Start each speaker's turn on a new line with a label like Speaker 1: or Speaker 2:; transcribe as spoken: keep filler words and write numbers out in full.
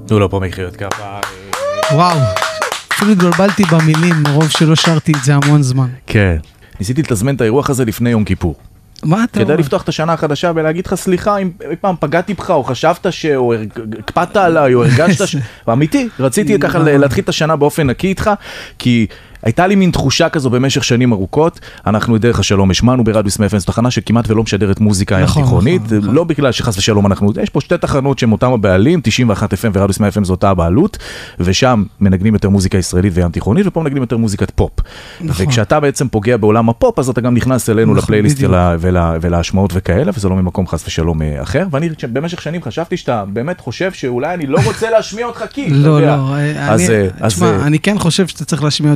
Speaker 1: תנו לו פה מחיאות כפיים.
Speaker 2: וואו, אפילו התבלבלתי במילים, מרוב שלא שרתי את זה המון זמן.
Speaker 1: כן. ניסיתי לתזמן את האירוח הזה לפני יום כיפור.
Speaker 2: מה אתה אומר?
Speaker 1: כדי לפתוח את השנה החדשה ולהגיד לך סליחה אם אי פעם פגעתי בך או חשבת ש... או הקפאת עליי או הרגשת ש... ואמיתי, רציתי ככה להתחיל את השנה באופן נקי איתך, כי הייתה לי מין תחושה כזו במשך שנים ארוכות. אנחנו את דרך השלום השמענו ברדיו אס אם אף אם, זו תחנה שכמעט ולא משדרת מוזיקה
Speaker 2: נכון,
Speaker 1: תיכונית,
Speaker 2: נכון, נכון.
Speaker 1: לא בגלל שחס ושלום אנחנו, יש פה שתי תחנות שהן אותם הבעלים, תשעים ואחת אף אם ורדיו אס אם אף אם זו אותה הבעלות, ושם מנגנים יותר מוזיקה ישראלית וים תיכונית, ופה מנגנים יותר מוזיקת פופ.
Speaker 2: נכון.
Speaker 1: וכשאתה בעצם פוגע בעולם הפופ, אז אתה גם נכנס אלינו
Speaker 2: נכון,
Speaker 1: לפלייליסט
Speaker 2: בדיוק.
Speaker 1: ולה- ולה- ולהשמעות וכאלה, וזה לא ממקום חס ושלום אה, אחר. ואני במשך שנים חשבתי שאתה באמת חושב שאולי אני לא רוצה להשמיע אותך כי, אתה
Speaker 2: לא,
Speaker 1: יודע.
Speaker 2: לא,
Speaker 1: אז,
Speaker 2: אני-
Speaker 1: אה, אז,
Speaker 2: תשמע,
Speaker 1: אה,
Speaker 2: אני כן חושב שאתה צריך להשמיע